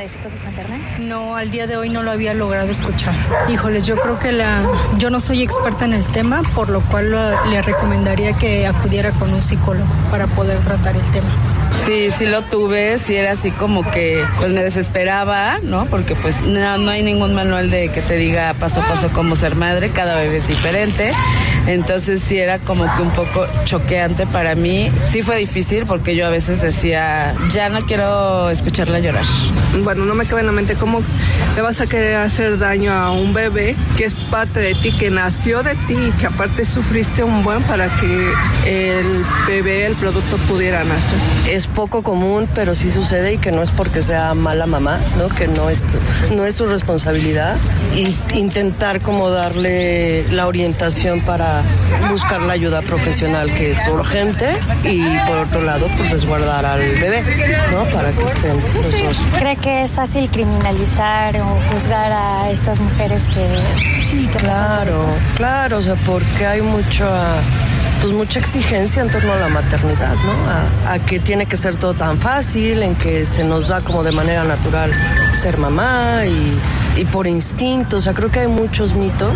de psicosis materna? No, al día de hoy no lo había logrado escuchar. Híjoles, yo creo que yo no soy experta en el tema, por lo cual le recomendaría que acudiera con un psicólogo para poder tratar el tema. Sí lo tuve, sí era así como que pues me desesperaba, ¿no? Porque pues no hay ningún manual de que te diga paso a paso cómo ser madre, cada bebé es diferente. Entonces sí era como que un poco choqueante para mí. Sí fue difícil porque yo a veces decía, ya no quiero escucharla llorar. Bueno, no me cabe en la mente cómo le vas a querer hacer daño a un bebé que es parte de ti, que nació de ti y que aparte sufriste un buen para que el bebé, el producto pudiera nacer. Es poco común, pero sí sucede y que no es porque sea mala mamá, ¿no? Que no es su responsabilidad. Intentar como darle la orientación para buscar la ayuda profesional que es urgente y por otro lado pues resguardar al bebé, ¿no? Para que estén los dos. ¿Cree que es fácil criminalizar o juzgar a estas mujeres que... Sí, claro, o sea, porque hay mucha exigencia en torno a la maternidad, ¿no? A que tiene que ser todo tan fácil, en que se nos da como de manera natural ser mamá y por instinto, o sea, creo que hay muchos mitos.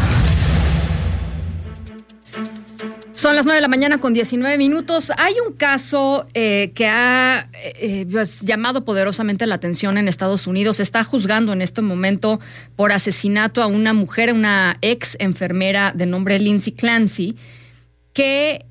Son las 9:19 a.m. Hay un caso que ha llamado poderosamente la atención en Estados Unidos. Se está juzgando en este momento por asesinato a una mujer, una ex enfermera de nombre Lindsay Clancy, que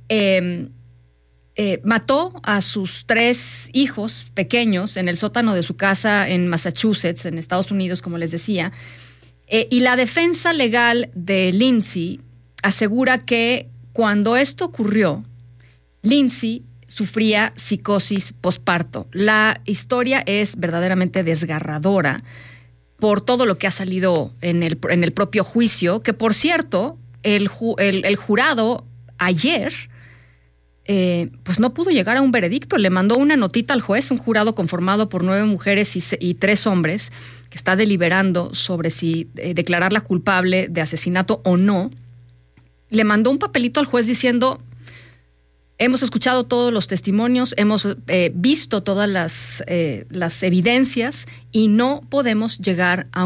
mató a sus 3 hijos pequeños en el sótano de su casa en Massachusetts, en Estados Unidos, como les decía. Y la defensa legal de Lindsay asegura que cuando esto ocurrió, Lindsay sufría psicosis posparto. La historia es verdaderamente desgarradora por todo lo que ha salido en el propio juicio, que por cierto, el jurado ayer pues no pudo llegar a un veredicto. Le mandó una notita al juez, un jurado conformado por 9 mujeres y 3 hombres, que está deliberando sobre si declararla culpable de asesinato o no. Le mandó un papelito al juez diciendo: hemos escuchado todos los testimonios, hemos visto todas las evidencias y no podemos llegar a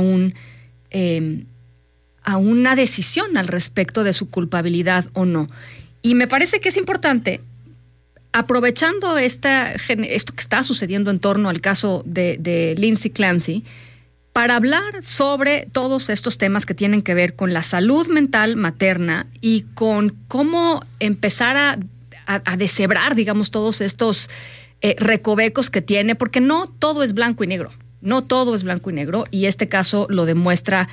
una decisión al respecto de su culpabilidad o no. Y me parece que es importante, aprovechando esto que está sucediendo en torno al caso de Lindsay Clancy, para hablar sobre todos estos temas que tienen que ver con la salud mental materna y con cómo empezar a deshebrar, digamos, todos estos recovecos que tiene, porque no todo es blanco y negro, y este caso lo demuestra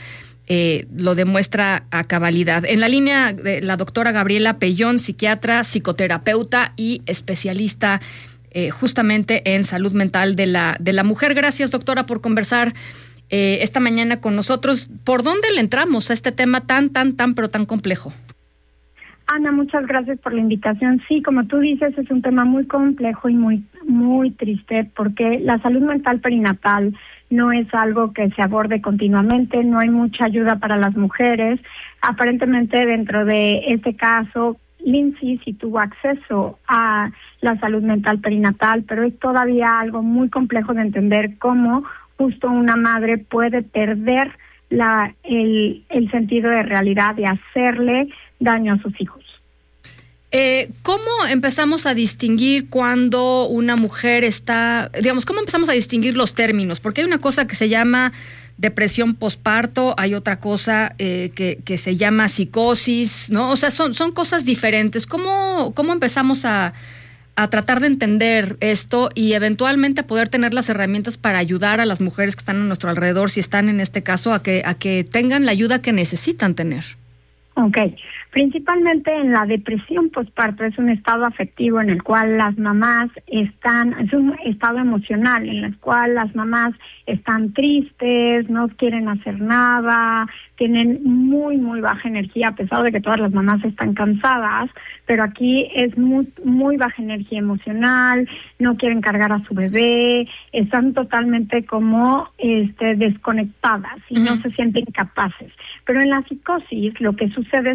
a cabalidad. En la línea de la doctora Gabriela Pellón, psiquiatra, psicoterapeuta y especialista justamente en salud mental de la mujer. Gracias, doctora, por conversar esta mañana con nosotros. ¿Por dónde le entramos a este tema tan pero tan complejo? Ana, muchas gracias por la invitación. Sí, como tú dices, es un tema muy complejo y muy triste, porque la salud mental perinatal no es algo que se aborde continuamente, no hay mucha ayuda para las mujeres. Aparentemente, dentro de este caso, Lindsay sí tuvo acceso a la salud mental perinatal, pero es todavía algo muy complejo de entender cómo justo una madre puede perder el sentido de realidad y hacerle daño a sus hijos. ¿Cómo empezamos a distinguir cuando una mujer está, cómo empezamos a distinguir los términos? Porque hay una cosa que se llama depresión posparto, hay otra cosa que se llama psicosis, ¿no? O sea, son cosas diferentes. ¿Cómo empezamos a tratar de entender esto y eventualmente poder tener las herramientas para ayudar a las mujeres que están a nuestro alrededor, si están en este caso, a que tengan la ayuda que necesitan tener? Okay. Principalmente en la depresión postparto es un estado afectivo en el cual las mamás es un estado emocional en el cual las mamás están tristes, no quieren hacer nada, tienen muy baja energía, a pesar de que todas las mamás están cansadas, pero aquí es muy baja energía emocional, no quieren cargar a su bebé, están totalmente como desconectadas y no se sienten capaces. Pero en la psicosis lo que sucede es que es una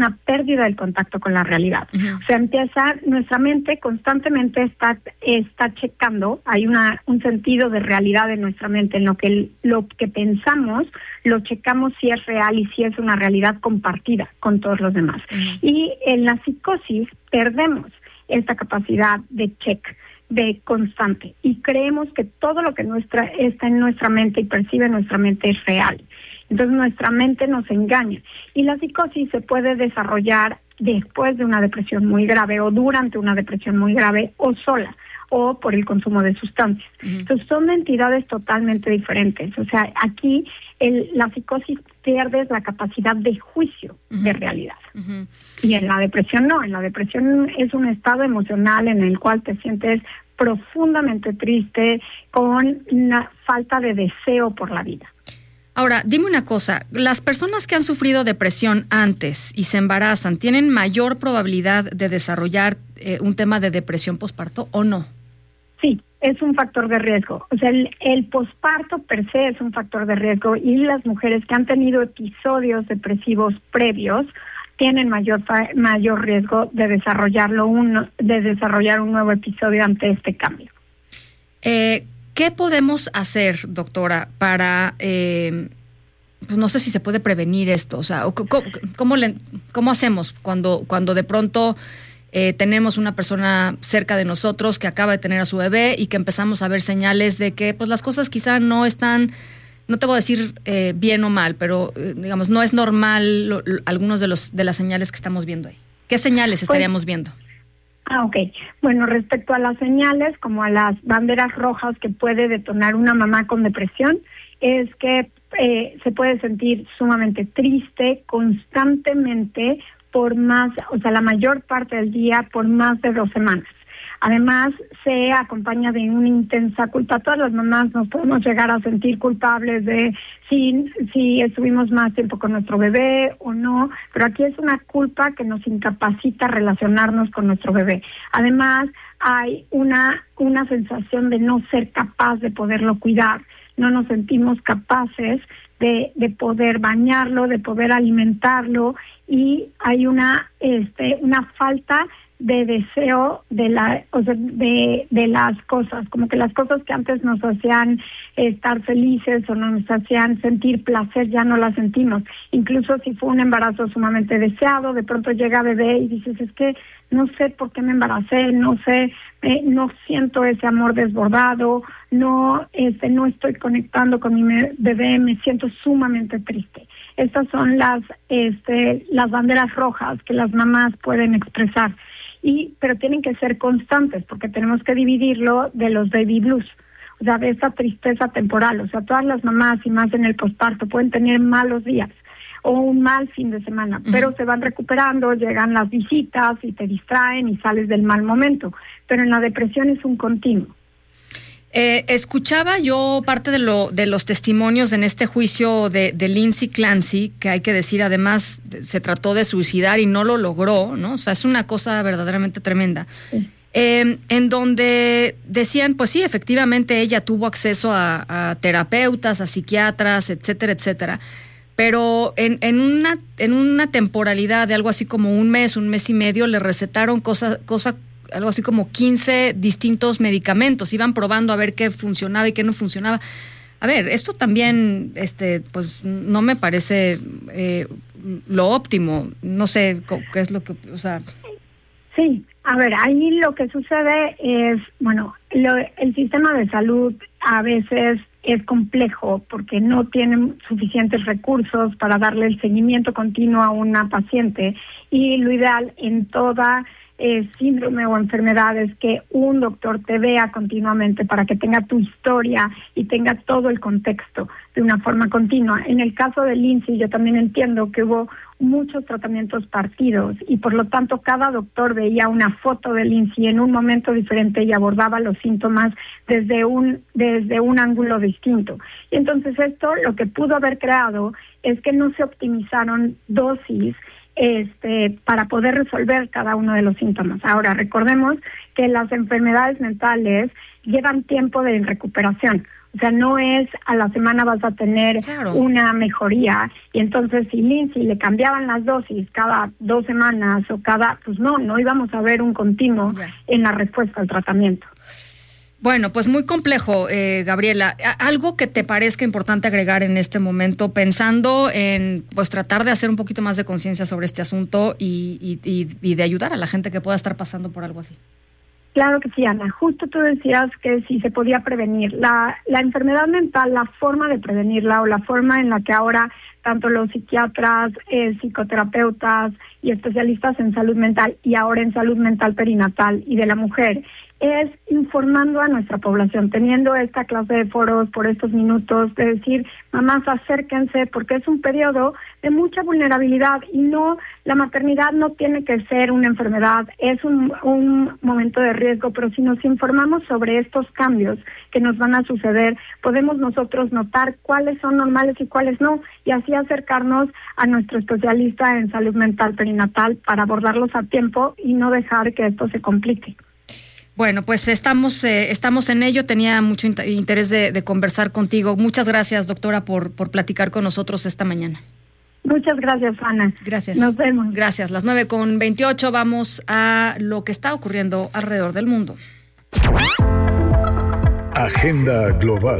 una pérdida del contacto con la realidad. O sea, nuestra mente constantemente está checando, hay un sentido de realidad en nuestra mente, en lo que pensamos, lo checamos si es real y si es una realidad compartida con todos los demás. Y en la psicosis perdemos esta capacidad de check, de constante, y creemos que todo lo que está en nuestra mente y percibe nuestra mente es real. Entonces nuestra mente nos engaña, y la psicosis se puede desarrollar después de una depresión muy grave, o durante una depresión muy grave, o sola, o por el consumo de sustancias. Entonces son entidades totalmente diferentes. O sea, aquí la psicosis pierde la capacidad de juicio de realidad. Y en la depresión no, en la depresión es un estado emocional en el cual te sientes profundamente triste, con una falta de deseo por la vida. Ahora, dime una cosa, ¿las personas que han sufrido depresión antes y se embarazan tienen mayor probabilidad de desarrollar un tema de depresión posparto o no? Sí, es un factor de riesgo. O sea, el posparto per se es un factor de riesgo, y las mujeres que han tenido episodios depresivos previos tienen mayor riesgo de desarrollar un nuevo episodio ante este cambio. ¿Qué podemos hacer, doctora, para, pues no sé si se puede prevenir esto? O sea, ¿cómo hacemos cuando de pronto tenemos una persona cerca de nosotros que acaba de tener a su bebé y que empezamos a ver señales de que pues las cosas quizá no están, no te voy a decir bien o mal, pero digamos, no es normal algunos de las señales que estamos viendo ahí? ¿Qué señales estaríamos viendo? Ok. Bueno, respecto a las señales, como a las banderas rojas que puede detonar una mamá con depresión, es que se puede sentir sumamente triste constantemente la mayor parte del día por más de 2 semanas. Además, se acompaña de una intensa culpa. Todas las mamás nos podemos llegar a sentir culpables de si estuvimos más tiempo con nuestro bebé o no, pero aquí es una culpa que nos incapacita a relacionarnos con nuestro bebé. Además, hay una sensación de no ser capaz de poderlo cuidar. No nos sentimos capaces de poder bañarlo, de poder alimentarlo, y hay una falta de deseo de las cosas, como que las cosas que antes nos hacían estar felices o nos hacían sentir placer, ya no las sentimos. Incluso si fue un embarazo sumamente deseado, de pronto llega bebé y dices, es que no sé por qué me embaracé, no siento ese amor desbordado, no estoy conectando con mi bebé, me siento sumamente triste. Estas son las banderas rojas que las mamás pueden expresar, pero tienen que ser constantes, porque tenemos que dividirlo de los baby blues, o sea, de esta tristeza temporal. O sea, todas las mamás, y más en el posparto, pueden tener malos días o un mal fin de semana, pero se van recuperando, llegan las visitas y te distraen y sales del mal momento. Pero en la depresión es un continuo. Escuchaba yo parte de los testimonios en este juicio de Lindsay Clancy, que hay que decir, además, se trató de suicidar y no lo logró, ¿no? O sea, es una cosa verdaderamente tremenda. Sí. En donde decían, pues sí, efectivamente ella tuvo acceso a terapeutas, a psiquiatras, etcétera, etcétera. Pero en una temporalidad de algo así como un mes y medio, le recetaron algo así como 15 distintos medicamentos. Iban probando a ver qué funcionaba y qué no funcionaba. A ver, esto también, pues no me parece lo óptimo. No sé qué es lo que, o sea. Sí, a ver, ahí lo que sucede es, bueno, el sistema de salud a veces es complejo porque no tienen suficientes recursos para darle el seguimiento continuo a una paciente, y lo ideal en toda síndrome o enfermedad es que un doctor te vea continuamente para que tenga tu historia y tenga todo el contexto de una forma continua. En el caso de Lindsay, yo también entiendo que hubo muchos tratamientos partidos, y por lo tanto cada doctor veía una foto de Lindsay en un momento diferente y abordaba los síntomas desde un ángulo distinto. Y entonces esto lo que pudo haber creado es que no se optimizaron dosis para poder resolver cada uno de los síntomas. Ahora, recordemos que las enfermedades mentales llevan tiempo de recuperación. O sea, no es a la semana vas a tener una mejoría, y entonces si Lindsay le cambiaban las dosis cada 2 semanas o pues no íbamos a ver un continuo en la respuesta al tratamiento. Bueno, pues muy complejo, Gabriela. ¿Algo que te parezca importante agregar en este momento, pensando en pues tratar de hacer un poquito más de conciencia sobre este asunto y de ayudar a la gente que pueda estar pasando por algo así? Claro que sí, Ana. Justo tú decías que si se podía prevenir. La enfermedad mental, la forma de prevenirla o la forma en la que ahora tanto los psiquiatras, psicoterapeutas y especialistas en salud mental y ahora en salud mental perinatal y de la mujer, es informando a nuestra población, teniendo esta clase de foros por estos minutos, de decir, mamás, acérquense, porque es un periodo de mucha vulnerabilidad y no, la maternidad no tiene que ser una enfermedad, es un momento de riesgo, pero si nos informamos sobre estos cambios que nos van a suceder, podemos nosotros notar cuáles son normales y cuáles no, y así acercarnos a nuestro especialista en salud mental perinatal para abordarlos a tiempo y no dejar que esto se complique. Bueno, pues estamos en ello. Tenía mucho interés de conversar contigo. Muchas gracias, doctora, por platicar con nosotros esta mañana. Muchas gracias, Ana. Gracias. Nos vemos. Gracias. Las 9:28, vamos a lo que está ocurriendo alrededor del mundo. Agenda global.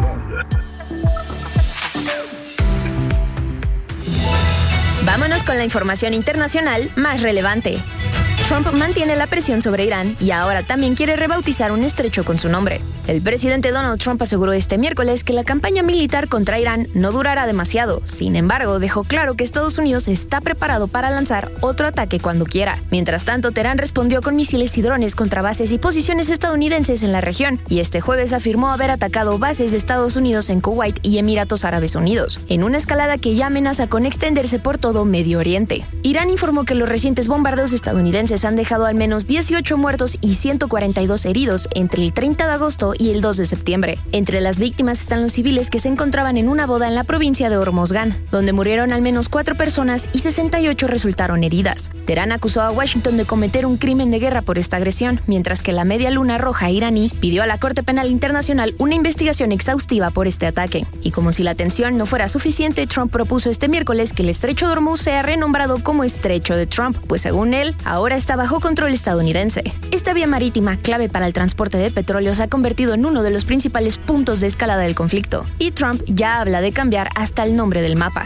Vámonos con la información internacional más relevante. Trump mantiene la presión sobre Irán y ahora también quiere rebautizar un estrecho con su nombre. El presidente Donald Trump aseguró este miércoles que la campaña militar contra Irán no durará demasiado. Sin embargo, dejó claro que Estados Unidos está preparado para lanzar otro ataque cuando quiera. Mientras tanto, Teherán respondió con misiles y drones contra bases y posiciones estadounidenses en la región, y este jueves afirmó haber atacado bases de Estados Unidos en Kuwait y Emiratos Árabes Unidos, en una escalada que ya amenaza con extenderse por todo Medio Oriente. Irán informó que los recientes bombardeos estadounidenses han dejado al menos 18 muertos y 142 heridos entre el 30 de agosto y el 2 de septiembre. Entre las víctimas están los civiles que se encontraban en una boda en la provincia de Hormozgan, donde murieron al menos 4 personas y 68 resultaron heridas. Teherán acusó a Washington de cometer un crimen de guerra por esta agresión, mientras que la Media Luna Roja iraní pidió a la Corte Penal Internacional una investigación exhaustiva por este ataque. Y como si la tensión no fuera suficiente, Trump propuso este miércoles que el estrecho de Hormuz sea renombrado como Estrecho de Trump, pues según él, ahora está bajo control estadounidense. Esta vía marítima, clave para el transporte de petróleo, se ha convertido en uno de los principales puntos de escalada del conflicto, y Trump ya habla de cambiar hasta el nombre del mapa.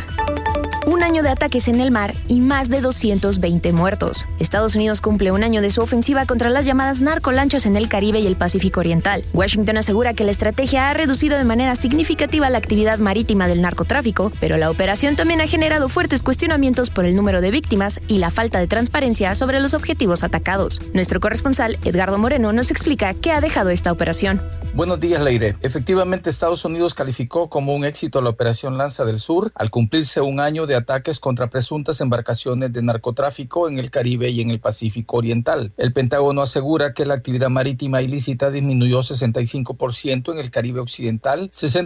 Un año de ataques en el mar y más de 220 muertos. Estados Unidos cumple un año de su ofensiva contra las llamadas narcolanchas en el Caribe y el Pacífico Oriental. Washington asegura que la estrategia ha reducido de manera significativa la actividad marítima del narcotráfico, pero la operación también ha generado fuertes cuestionamientos por el número de víctimas y la falta de transparencia sobre los objetivos atacados. Nuestro corresponsal, Edgardo Moreno, nos explica qué ha dejado esta operación. Buenos días, Leire. Efectivamente, Estados Unidos calificó como un éxito la operación Lanza del Sur al cumplirse un año de ataques contra presuntas embarcaciones de narcotráfico en el Caribe y en el Pacífico Oriental. El Pentágono asegura que la actividad marítima ilícita disminuyó 65% en el Caribe Occidental,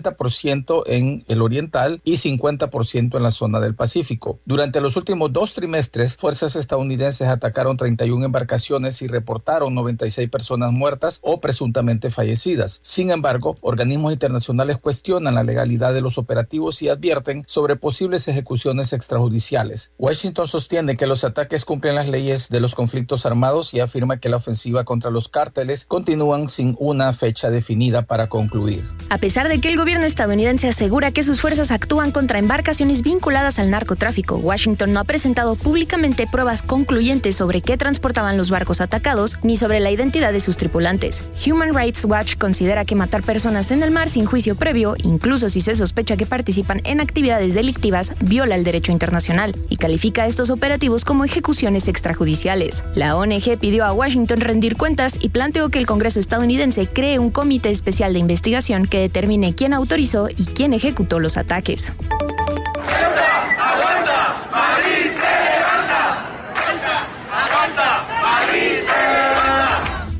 60% en el Oriental y 50% en la zona del Pacífico. Durante los últimos 2 trimestres, fuerzas estadounidenses atacaron 31 embarcaciones y reportaron 96 personas muertas o presuntamente fallecidas. Sin embargo, organismos internacionales cuestionan la legalidad de los operativos y advierten sobre posibles ejecuciones extrajudiciales. Washington sostiene que los ataques cumplen las leyes de los conflictos armados y afirma que la ofensiva contra los cárteles continúan sin una fecha definida para concluir. A pesar de que el gobierno estadounidense asegura que sus fuerzas actúan contra embarcaciones vinculadas al narcotráfico, Washington no ha presentado públicamente pruebas concluyentes sobre qué transportaban los barcos atacados ni sobre la identidad de sus tripulantes. Human Rights Watch considera que matar personas en el mar sin juicio previo, incluso si se sospecha que participan en actividades delictivas, viola el derecho internacional y califica estos operativos como ejecuciones extrajudiciales. La ONG pidió a Washington rendir cuentas y planteó que el Congreso estadounidense cree un comité especial de investigación que determine quién autorizó y quién ejecutó los ataques.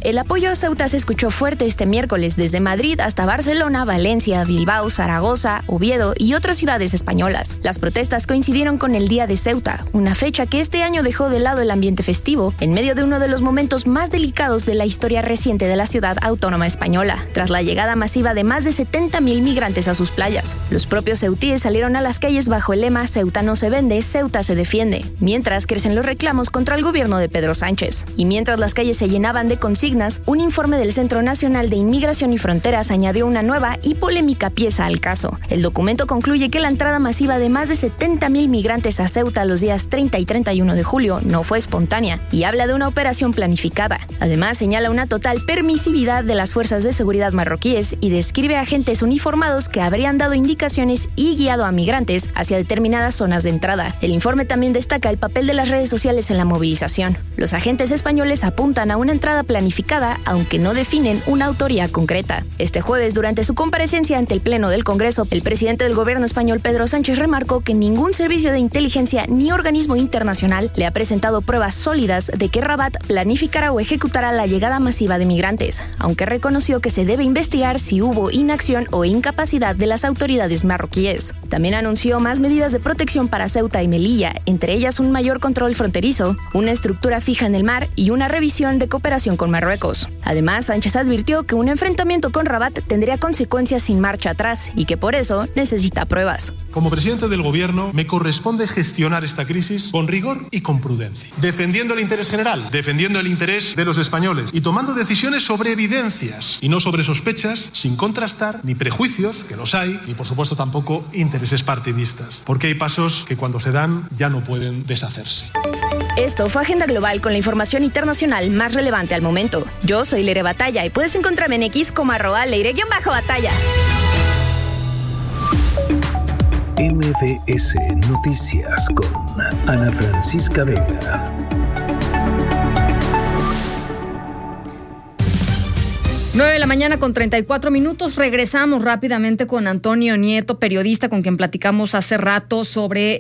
el apoyo a Ceuta se escuchó fuerte este miércoles desde Madrid hasta Barcelona, Valencia, Bilbao, Zaragoza, Oviedo y otras ciudades españolas. Las protestas coincidieron con el Día de Ceuta, una fecha que este año dejó de lado el ambiente festivo en medio de uno de los momentos más delicados de la historia reciente de la ciudad autónoma española, tras la llegada masiva de más de 70,000 migrantes a sus playas. Los propios ceutíes salieron a las calles bajo el lema "Ceuta no se vende, Ceuta se defiende", mientras crecen los reclamos contra el gobierno de Pedro Sánchez. Y mientras las calles se llenaban de consignas, un informe del Centro Nacional de Inmigración y Fronteras añadió una nueva y polémica pieza al caso. El documento concluye que la entrada masiva de más de 70,000 migrantes a Ceuta los días 30 y 31 de julio no fue espontánea y habla de una operación planificada. Además, señala una total permisividad de las fuerzas de seguridad marroquíes y describe a agentes uniformados que habrían dado indicaciones y guiado a migrantes hacia determinadas zonas de entrada. El informe también destaca el papel de las redes sociales en la movilización. Los agentes españoles apuntan a una entrada planificada, aunque no definen una autoría concreta. Este jueves, durante su comparecencia ante el Pleno del Congreso, el presidente del gobierno español, Pedro Sánchez, remarcó que ningún servicio de inteligencia ni organismo internacional le ha presentado pruebas sólidas de que Rabat planificará o ejecutará la llegada masiva de migrantes, aunque reconoció que se debe investigar si hubo inacción o incapacidad de las autoridades marroquíes. También anunció más medidas de protección para Ceuta y Melilla, entre ellas un mayor control fronterizo, una estructura fija en el mar y una revisión de cooperación con Marruecos. Además, Sánchez advirtió que un enfrentamiento con Rabat tendría consecuencias sin marcha atrás y que por eso necesita pruebas. Como presidente del gobierno, me corresponde gestionar esta crisis con rigor y con prudencia, defendiendo el interés general, defendiendo el interés de los españoles y tomando decisiones sobre evidencias y no sobre sospechas, sin contrastar ni prejuicios, que los hay, ni por supuesto tampoco intereses partidistas, porque hay pasos que cuando se dan ya no pueden deshacerse. Esto fue Agenda Global con la información internacional más relevante al momento. Yo soy Leire Batalla y puedes encontrarme en X como @Leire_Batalla. MBS Noticias con Ana Francisca Vega. Nueve de la mañana con 34 minutos. Regresamos rápidamente con Antonio Nieto, periodista con quien platicamos hace rato sobre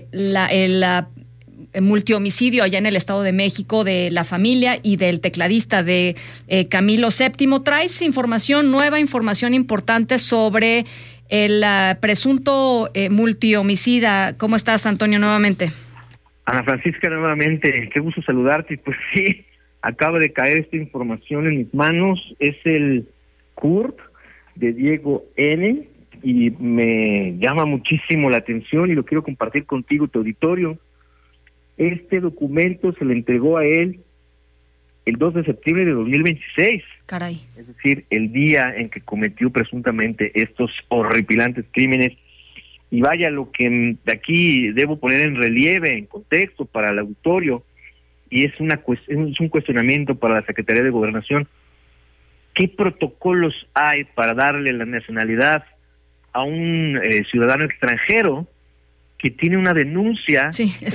el multihomicidio allá en el Estado de México de la familia y del tecladista de Camilo VII. Traes nueva información importante sobre el presunto multihomicida. ¿Cómo estás, Antonio, nuevamente? Ana Francisca, nuevamente, qué gusto saludarte. Pues sí, acaba de caer esta información en mis manos. Es el CURP de Diego N. y me llama muchísimo la atención y lo quiero compartir contigo, tu auditorio. Este documento se le entregó a él el 2 de septiembre de 2026. Caray. Es decir, el día en que cometió presuntamente estos horripilantes crímenes. Y vaya, lo que de aquí debo poner en relieve, en contexto para el auditorio, y es un cuestionamiento para la Secretaría de Gobernación. ¿Qué protocolos hay para darle la nacionalidad a un ciudadano extranjero que tiene una denuncia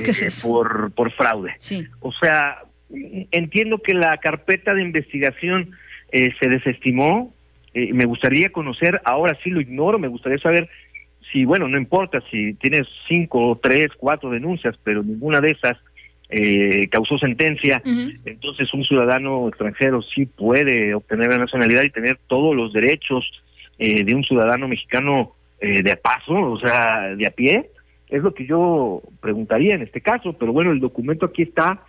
por fraude? Sí. O sea, entiendo que la carpeta de investigación se desestimó. Me gustaría conocer, ahora sí lo ignoro, me gustaría saber si, bueno, no importa si tienes 5, 3, 4 denuncias, pero ninguna de esas causó sentencia. Entonces un ciudadano extranjero sí puede obtener la nacionalidad y tener todos los derechos de un ciudadano mexicano de paso, o sea, de a pie. Es lo que yo preguntaría en este caso, pero bueno, el documento aquí está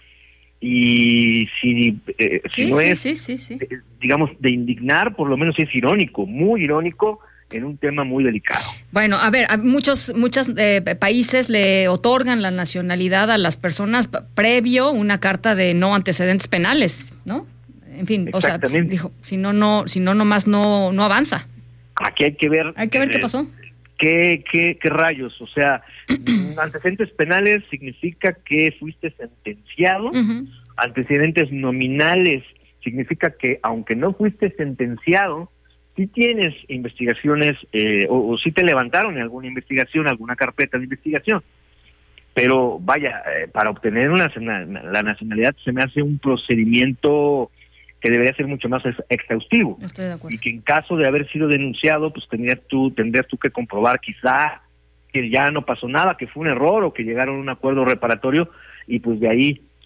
y si no es, digamos, de indignar, por lo menos es irónico, muy irónico, en un tema muy delicado. Bueno, a ver, muchos países le otorgan la nacionalidad a las personas previo una carta de no antecedentes penales, ¿no? En fin, o sea, dijo, si no nomás no avanza. Aquí hay que ver. Hay que ver qué pasó. ¿Qué rayos? O sea, antecedentes penales significa que fuiste sentenciado. Antecedentes nominales significa que aunque no fuiste sentenciado, sí tienes investigaciones o sí te levantaron en alguna investigación, alguna carpeta de investigación. Pero vaya, para obtener la nacionalidad se me hace un procedimiento que debería ser mucho más exhaustivo. Estoy de acuerdo. Y que en caso de haber sido denunciado, pues tendrías tú que comprobar quizá que ya no pasó nada, que fue un error o que llegaron a un acuerdo reparatorio y pues de ahí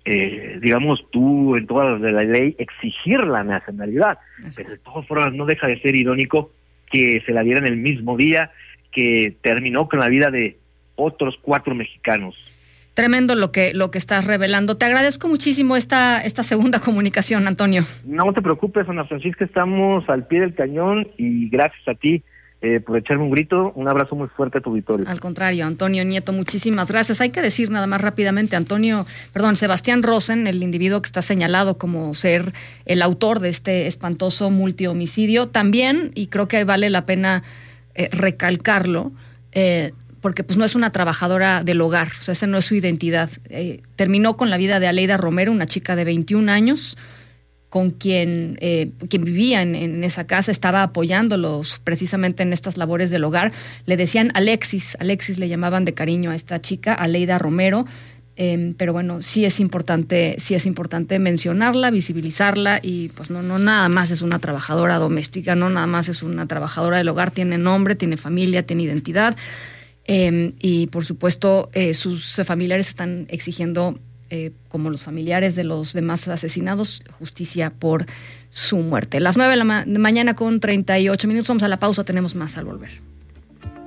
digamos, tú en todas las de la ley exigir la nacionalidad. Pero de todas formas no deja de ser irónico que se la dieran el mismo día que terminó con la vida de otros 4 mexicanos. Tremendo lo que estás revelando. Te agradezco muchísimo esta segunda comunicación, Antonio. No te preocupes, Ana Francisca, estamos al pie del cañón y gracias a ti por echarme un grito. Un abrazo muy fuerte a tu auditorio. Al contrario, Antonio Nieto, muchísimas gracias. Hay que decir nada más rápidamente, Sebastián Rosen, el individuo que está señalado como ser el autor de este espantoso multihomicidio, también, y creo que vale la pena recalcarlo, porque pues no es una trabajadora del hogar, o sea, esa no es su identidad. Terminó con la vida de Aleida Romero, una chica de 21 años, con quien vivía en esa casa, estaba apoyándolos precisamente en estas labores del hogar. Le decían Alexis le llamaban de cariño a esta chica, Aleida Romero, pero bueno, sí es importante mencionarla, visibilizarla, y pues no nada más es una trabajadora doméstica, no nada más es una trabajadora del hogar, tiene nombre, tiene familia, tiene identidad. Y por supuesto sus familiares están exigiendo, como los familiares de los demás asesinados, justicia por su muerte. Las 9 de la mañana con 38 minutos, vamos a la pausa, tenemos más al volver.